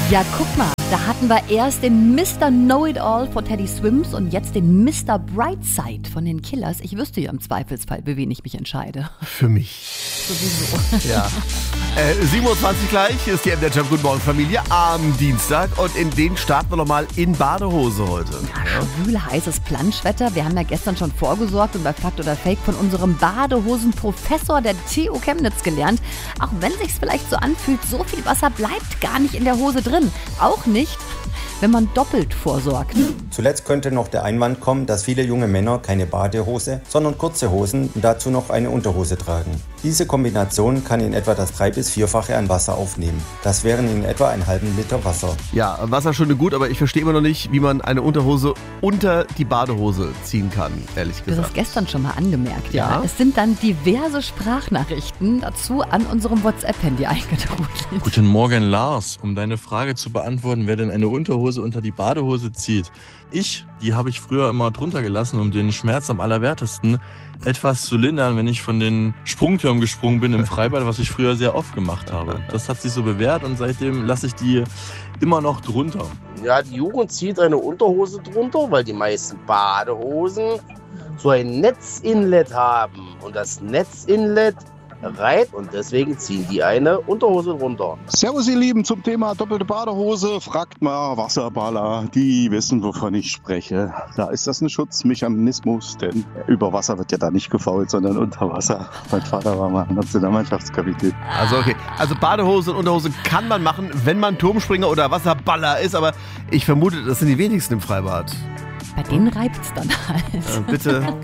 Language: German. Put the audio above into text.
Ja, guck mal, da hatten wir erst den Mr. Know-It-All von Teddy Swims und jetzt den Mr. Brightside von den Killers. Ich wüsste ja im Zweifelsfall, für wen ich mich entscheide. Für mich. Sowieso. Ja. 7.20 Uhr gleich, hier ist die MDR Jump. Guten Morgen Familie am Dienstag und in den starten wir nochmal in Badehose heute. Ja, schwül heißes Planschwetter. Wir haben ja gestern schon vorgesorgt und bei Fakt oder Fake von unserem Badehosen-Professor der TU Chemnitz gelernt. Auch wenn sich's vielleicht so anfühlt, so viel Wasser bleibt gar nicht in der Hose drin. Auch nicht, wenn man doppelt vorsorgt. Zuletzt könnte noch der Einwand kommen, dass viele junge Männer keine Badehose, sondern kurze Hosen und dazu noch eine Unterhose tragen. Diese Kombination kann in etwa das 3- bis 4-fache an Wasser aufnehmen. Das wären in etwa einen halben Liter Wasser. Ja, Wasser schön und gut, aber ich verstehe immer noch nicht, wie man eine Unterhose unter die Badehose ziehen kann, ehrlich Du hast gesagt. es gestern schon mal angemerkt, ja. Ja. Es sind dann diverse Sprachnachrichten dazu an unserem WhatsApp-Handy eingetrudelt. Guten Morgen, Lars. Um deine Frage zu beantworten, wer denn eine Unterhose unter die Badehose zieht. Die habe ich früher immer drunter gelassen, um den Schmerz am allerwertesten etwas zu lindern, wenn ich von den Sprungtürmen gesprungen bin im Freibad, was ich früher sehr oft gemacht habe. Das hat sich so bewährt und seitdem lasse ich die immer noch drunter. Ja, die Jugend zieht eine Unterhose drunter, weil die meisten Badehosen so ein Netzinlet haben. Und das Netzinlet reibt und deswegen ziehen die eine Unterhose drunter. Servus ihr Lieben, zum Thema doppelte Badehose, fragt mal Wasserballer, die wissen, wovon ich spreche. Da ist das ein Schutzmechanismus, denn über Wasser wird ja da nicht gefault, sondern unter Wasser. Mein Vater war mal Nationalmannschaftskapitän. Also okay, also Badehose und Unterhose kann man machen, wenn man Turmspringer oder Wasserballer ist, aber ich vermute, das sind die wenigsten im Freibad. Bei denen reibt's dann halt. Bitte